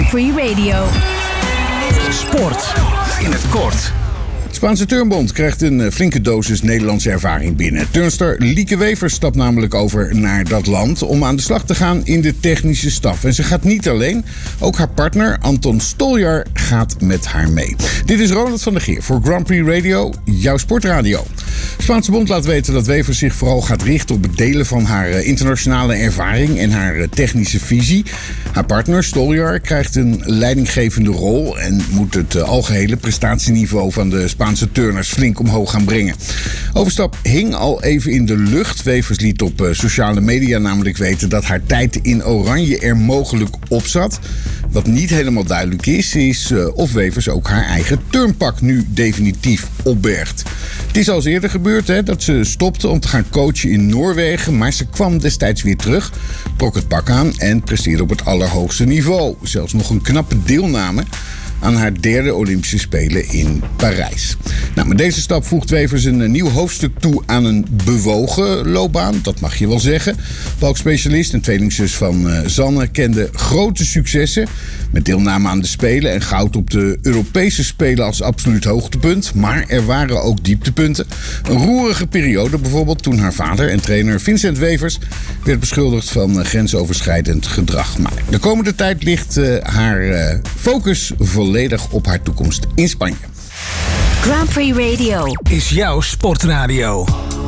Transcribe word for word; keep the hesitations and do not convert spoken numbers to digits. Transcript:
Grand Prix Radio. Sport in het kort. Spaanse Turnbond krijgt een flinke dosis Nederlandse ervaring binnen. Turnster Lieke Wevers stapt namelijk over naar dat land om aan de slag te gaan in de technische staf. En ze gaat niet alleen, ook haar partner Anton Stoljar gaat met haar mee. Dit is Ronald van der Geer voor Grand Prix Radio, jouw sportradio. Spaanse Bond laat weten dat Wevers zich vooral gaat richten op het delen van haar internationale ervaring en haar technische visie. Haar partner Stoljar krijgt een leidinggevende rol en moet het algehele prestatieniveau van de Spaanse turners flink omhoog gaan brengen. Overstap hing al even in de lucht. Wevers liet op uh, sociale media namelijk weten dat haar tijd in oranje er mogelijk op zat. Wat niet helemaal duidelijk is, is uh, of Wevers ook haar eigen turnpak nu definitief opbergt. Het is al eens eerder gebeurd hè, dat ze stopte om te gaan coachen in Noorwegen, maar ze kwam destijds weer terug, trok het pak aan en presteerde op het allerhoogste niveau. Zelfs nog een knappe deelname aan haar derde Olympische Spelen in Parijs. Nou, met deze stap voegt Wevers een nieuw hoofdstuk toe aan een bewogen loopbaan. Dat mag je wel zeggen. Balkspecialist en tweelingzus van uh, Zanne kende grote successen met deelname aan de Spelen en goud op de Europese Spelen als absoluut hoogtepunt. Maar er waren ook dieptepunten. Een roerige periode bijvoorbeeld toen haar vader en trainer Vincent Wevers werd beschuldigd van uh, grensoverschrijdend gedrag. Maar de komende tijd ligt uh, haar uh, focus volledig op haar toekomst in Spanje. Grand Prix Radio is jouw sportradio.